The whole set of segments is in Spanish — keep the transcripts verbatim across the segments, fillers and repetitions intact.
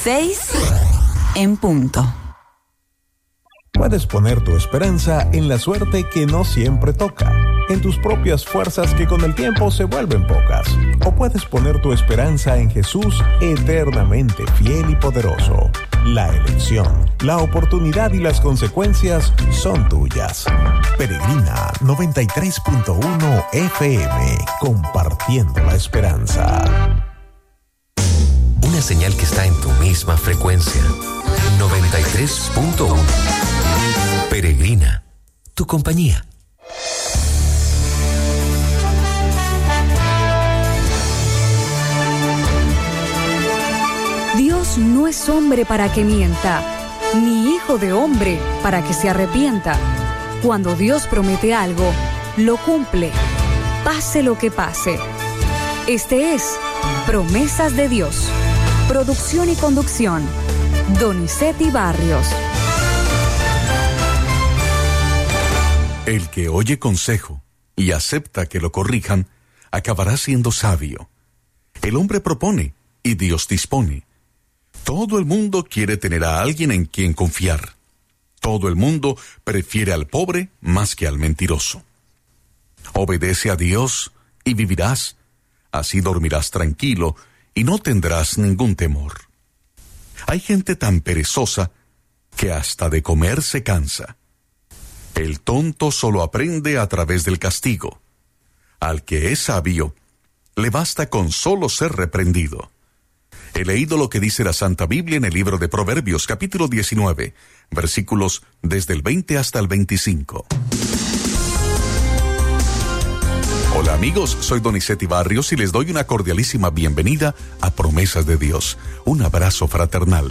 seis en punto. Puedes poner tu esperanza en la suerte que no siempre toca, en tus propias fuerzas que con el tiempo se vuelven pocas. O puedes poner tu esperanza en Jesús, eternamente fiel y poderoso. La elección, la oportunidad y las consecuencias son tuyas. Peregrina noventa y tres punto uno F M, compartiendo la esperanza. Una señal que está en tu misma frecuencia. noventa y tres punto uno. Peregrina, tu compañía. Dios no es hombre para que mienta, ni hijo de hombre para que se arrepienta. Cuando Dios promete algo, lo cumple, pase lo que pase. Este es Promesas de Dios. Producción y conducción, Donizetti Barrios. El que oye consejo y acepta que lo corrijan, acabará siendo sabio. El hombre propone y Dios dispone. Todo el mundo quiere tener a alguien en quien confiar. Todo el mundo prefiere al pobre más que al mentiroso. Obedece a Dios y vivirás. Así dormirás tranquilo y no tendrás ningún temor. Hay gente tan perezosa que hasta de comer se cansa. El tonto solo aprende a través del castigo. Al que es sabio, le basta con solo ser reprendido. He leído lo que dice la Santa Biblia en el libro de Proverbios, capítulo diecinueve, versículos desde el veinte hasta el veinticinco. Hola amigos, soy Donizetti Barrios y les doy una cordialísima bienvenida a Promesas de Dios. Un abrazo fraternal.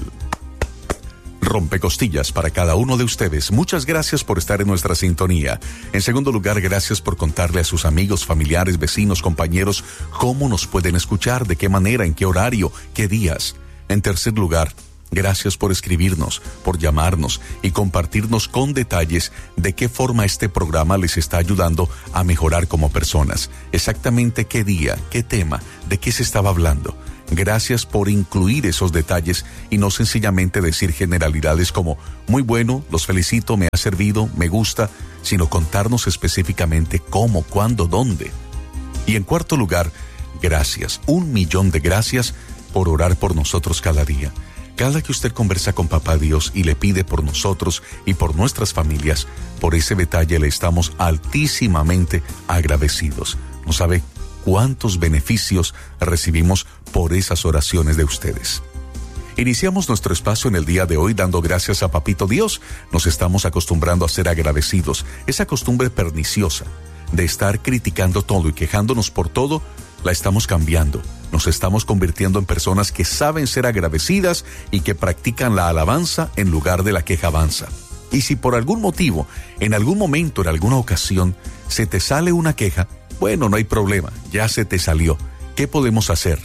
Rompecostillas para cada uno de ustedes. Muchas gracias por estar en nuestra sintonía. En segundo lugar, gracias por contarle a sus amigos, familiares, vecinos, compañeros cómo nos pueden escuchar, de qué manera, en qué horario, qué días. En tercer lugar, gracias por escribirnos, por llamarnos y compartirnos con detalles de qué forma este programa les está ayudando a mejorar como personas. Exactamente qué día, qué tema, de qué se estaba hablando. Gracias por incluir esos detalles y no sencillamente decir generalidades como muy bueno, los felicito, me ha servido, me gusta, sino contarnos específicamente cómo, cuándo, dónde. Y en cuarto lugar, gracias, un millón de gracias por orar por nosotros cada día. Cada que usted conversa con Papá Dios y le pide por nosotros y por nuestras familias, por ese detalle le estamos altísimamente agradecidos. ¿No sabe cuántos beneficios recibimos por esas oraciones de ustedes? Iniciamos nuestro espacio en el día de hoy dando gracias a Papito Dios. Nos estamos acostumbrando a ser agradecidos. Esa costumbre perniciosa de estar criticando todo y quejándonos por todo, la estamos cambiando. Nos estamos convirtiendo en personas que saben ser agradecidas y que practican la alabanza en lugar de la quejabanza. Y si por algún motivo, en algún momento, en alguna ocasión, se te sale una queja, bueno, no hay problema, ya se te salió. ¿Qué podemos hacer?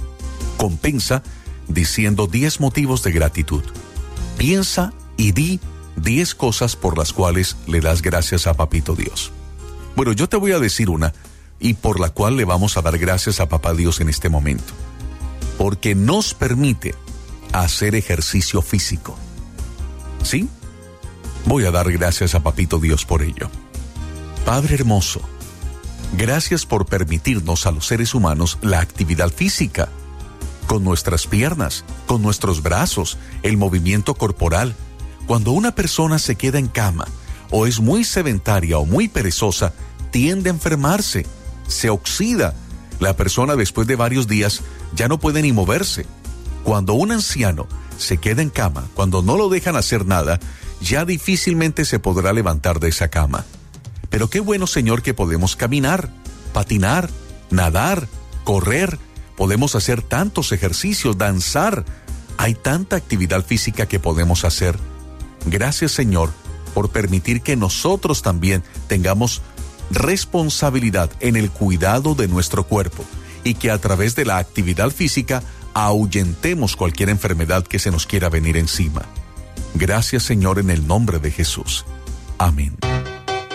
Compensa diciendo diez motivos de gratitud. Piensa y di diez cosas por las cuales le das gracias a Papito Dios. Bueno, yo te voy a decir una y por la cual le vamos a dar gracias a Papá Dios en este momento. Porque nos permite hacer ejercicio físico. ¿Sí? Voy a dar gracias a Papito Dios por ello. Padre hermoso, gracias por permitirnos a los seres humanos la actividad física, con nuestras piernas, con nuestros brazos, el movimiento corporal. Cuando una persona se queda en cama, o es muy sedentaria o muy perezosa, tiende a enfermarse, se oxida. La persona después de varios días ya no puede ni moverse. Cuando un anciano se queda en cama, cuando no lo dejan hacer nada, ya difícilmente se podrá levantar de esa cama. Pero qué bueno, Señor, que podemos caminar, patinar, nadar, correr, podemos hacer tantos ejercicios, danzar. Hay tanta actividad física que podemos hacer. Gracias, Señor, por permitir que nosotros también tengamos responsabilidad en el cuidado de nuestro cuerpo y que a través de la actividad física ahuyentemos cualquier enfermedad que se nos quiera venir encima. Gracias, Señor, en el nombre de Jesús. Amén.